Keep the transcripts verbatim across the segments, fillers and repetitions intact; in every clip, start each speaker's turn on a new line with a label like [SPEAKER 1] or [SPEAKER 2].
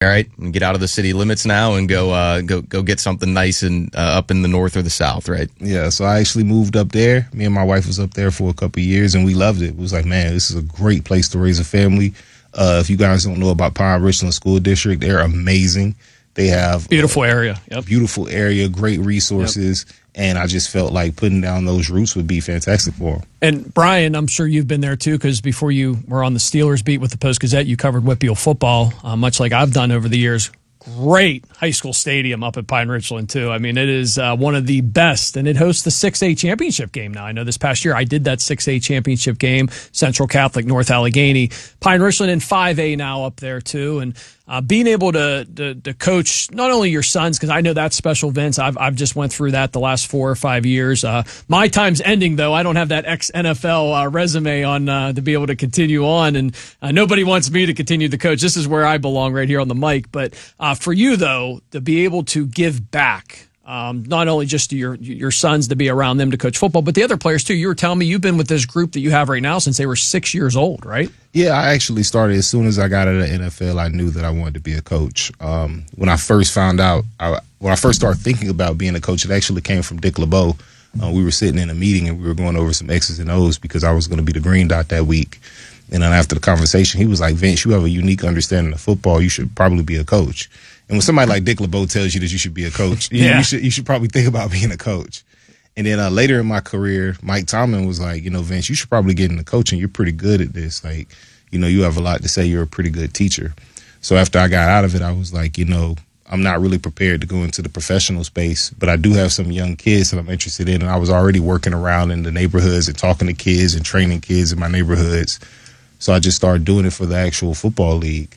[SPEAKER 1] All right, and get out of the city limits now and go uh, go go get something nice and uh, up in the north or the south, right?
[SPEAKER 2] Yeah, so I actually moved up there. Me and my wife was up there for a couple of years, and we loved it. It was like, man, this is a great place to raise a family. Uh, if you guys don't know about Pine Richland School District, they're amazing. They have
[SPEAKER 3] beautiful area, yep.
[SPEAKER 2] beautiful area, great resources. Yep. And I just felt like putting down those roots would be fantastic for them.
[SPEAKER 3] And Brian, I'm sure you've been there too, because before you were on the Steelers beat with the Post-Gazette, you covered Whitfield football, uh, much like I've done over the years. Great high school stadium up at Pine Richland too. I mean, it is uh, one of the best, and it hosts the six A championship game now. I know this past year I did that six A championship game, Central Catholic, North Allegheny. Pine Richland in five A now up there too, and uh, being able to, to to coach not only your sons, because I know that's special, Vince. I've I've just went through that the last four or five years. Uh, my time's ending though. I don't have that ex-N F L uh, resume on uh, to be able to continue on, and uh, nobody wants me to continue to coach. This is where I belong, right here on the mic. But uh, for you though, to be able to give back. Um, not only just to your your sons, to be around them to coach football, but the other players too. You were telling me you've been with this group that you have right now since they were six years old, right?
[SPEAKER 2] Yeah, I actually started as soon as I got out of the N F L. I knew that I wanted to be a coach. Um, when I first found out, I, when I first started thinking about being a coach, it actually came from Dick LeBeau. Uh, we were sitting in a meeting and we were going over some X's and O's because I was going to be the green dot that week. And then after the conversation, he was like, Vince, you have a unique understanding of football. You should probably be a coach. And when somebody like Dick LeBeau tells you that you should be a coach, you,
[SPEAKER 3] yeah.
[SPEAKER 2] you should you should probably think about being a coach. And then uh, later in my career, Mike Tomlin was like, you know, Vince, you should probably get into coaching. You're pretty good at this. Like, you know, you have a lot to say. You're a pretty good teacher. So after I got out of it, I was like, you know, I'm not really prepared to go into the professional space, but I do have some young kids that I'm interested in. And I was already working around in the neighborhoods and talking to kids and training kids in my neighborhoods. So I just started doing it for the actual football league.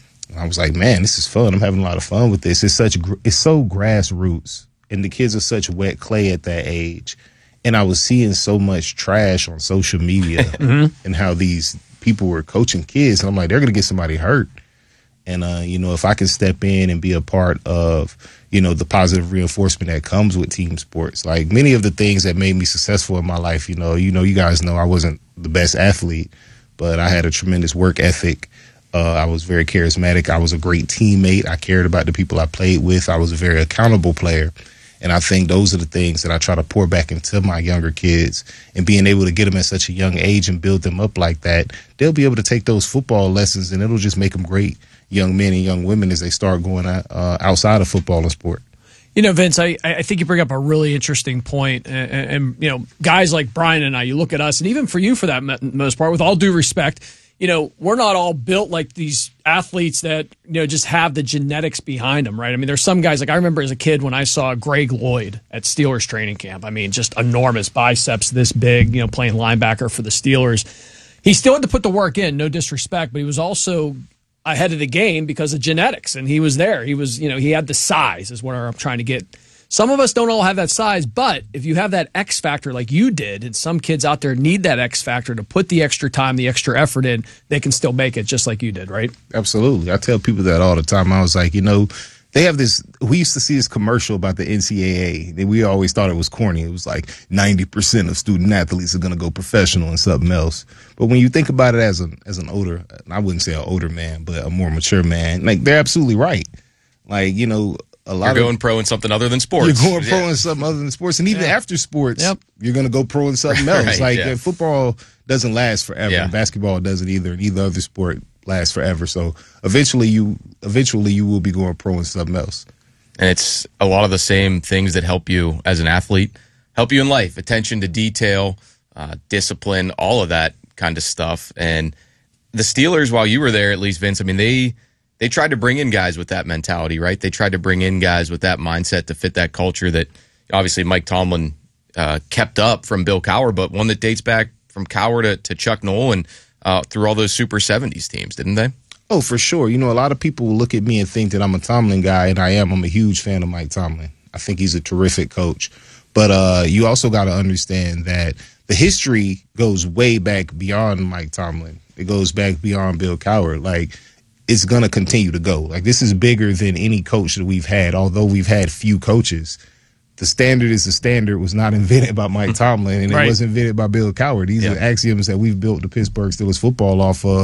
[SPEAKER 2] I was like, man, this is fun. I'm having a lot of fun with this. It's such, it's so grassroots, and the kids are such wet clay at that age. And I was seeing so much trash on social media mm-hmm. and how these people were coaching kids. And I'm like, they're going to get somebody hurt. And, uh, you know, if I can step in and be a part of, you know, the positive reinforcement that comes with team sports, like many of the things that made me successful in my life, you know, you know, you guys know I wasn't the best athlete, but I had a tremendous work ethic. Uh, I was very charismatic. I was a great teammate. I cared about the people I played with. I was a very accountable player. And I think those are the things that I try to pour back into my younger kids, and being able to get them at such a young age and build them up like that, they'll be able to take those football lessons and it'll just make them great young men and young women as they start going uh, outside of football and sport.
[SPEAKER 3] You know, Vince, I, I think you bring up a really interesting point. And, and, and, you know, guys like Brian and I, you look at us, and even for you for that most part, with all due respect, you know, we're not all built like these athletes that, you know, just have the genetics behind them, right? I mean, there's some guys, like I remember as a kid when I saw Greg Lloyd at Steelers training camp. I mean, just enormous biceps this big, you know, playing linebacker for the Steelers. He still had to put the work in, no disrespect, but he was also ahead of the game because of genetics, and he was there. He was, you know, he had the size is what I'm trying to get. Some of us don't all have that size, but if you have that X factor like you did, and some kids out there need that X factor to put the extra time, the extra effort in, they can still make it just like you did, right?
[SPEAKER 2] Absolutely. I tell people that all the time. I was like, you know, they have this, we used to see this commercial about the N C double A, and we always thought it was corny. It was like ninety percent of student athletes are going to go professional and something else. But when you think about it as an, as an older, I wouldn't say an older man, but a more mature man, like they're absolutely right. Like, you know, a lot
[SPEAKER 1] you're going
[SPEAKER 2] of,
[SPEAKER 1] pro in something other than sports.
[SPEAKER 2] You're going pro
[SPEAKER 1] yeah.
[SPEAKER 2] in something other than sports. And even
[SPEAKER 3] yeah.
[SPEAKER 2] after sports,
[SPEAKER 3] yep.
[SPEAKER 2] you're going to go pro in something else.
[SPEAKER 1] Right,
[SPEAKER 2] like
[SPEAKER 1] yeah.
[SPEAKER 2] football doesn't last forever.
[SPEAKER 1] Yeah.
[SPEAKER 2] And basketball doesn't either. And either other sport lasts forever. So eventually you eventually you will be going pro in something else.
[SPEAKER 1] And it's a lot of the same things that help you as an athlete, help you in life. Attention to detail, uh, discipline, all of that kind of stuff. And the Steelers, while you were there, at least, Vince, I mean, they they tried to bring in guys with that mentality, right? They tried to bring in guys with that mindset to fit that culture that obviously Mike Tomlin uh, kept up from Bill Cowher, but one that dates back from Cowher to, to Chuck Noll and uh, through all those Super seventies teams, didn't they?
[SPEAKER 2] Oh, for sure. You know, a lot of people look at me and think that I'm a Tomlin guy, and I am. I'm a huge fan of Mike Tomlin. I think he's a terrific coach. But uh, you also got to understand that the history goes way back beyond Mike Tomlin. It goes back beyond Bill Cowher. Like, it's going to continue to go. Like, this is bigger than any coach that we've had, although we've had few coaches. The standard is the standard was not invented by Mike Tomlin, and
[SPEAKER 3] right.
[SPEAKER 2] it wasn't invented by Bill Cowher. These
[SPEAKER 1] yeah.
[SPEAKER 2] are axioms that we've built the Pittsburgh Steelers football off of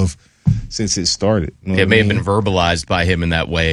[SPEAKER 2] since it started. You know
[SPEAKER 1] It
[SPEAKER 2] what
[SPEAKER 1] may
[SPEAKER 2] I
[SPEAKER 1] have
[SPEAKER 2] mean?
[SPEAKER 1] been verbalized by him in that way.